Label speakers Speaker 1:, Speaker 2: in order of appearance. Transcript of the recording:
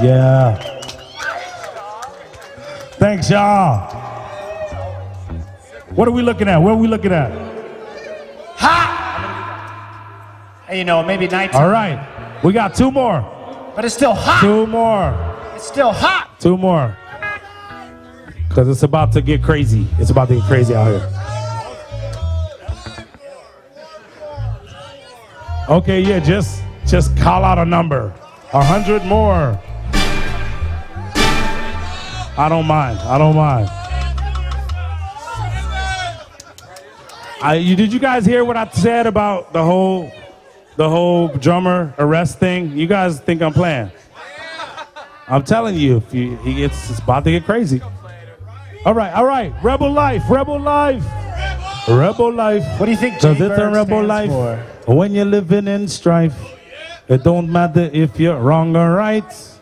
Speaker 1: Yeah. Thanks, y'all. What are we looking at? What are we looking at?
Speaker 2: Hot! Hey, you know, maybe 19.
Speaker 1: All right. We got two more.
Speaker 2: But it's still hot.
Speaker 1: Two more.
Speaker 2: It's still hot.
Speaker 1: Two more. Because it's about to get crazy. It's about to get crazy out here. Okay, yeah, just call out a number. 100 more. I don't mind. I don't mind. Did you guys hear what I said about the whole drummer arrest thing? You guys think I'm playing? I'm telling you, it's about to get crazy. All right. Rebel life. Rebel life. Rebel life.
Speaker 2: What do you think?
Speaker 1: Because it's a rebel life.
Speaker 2: For?
Speaker 1: When you're living in strife, it don't matter if you're wrong or right.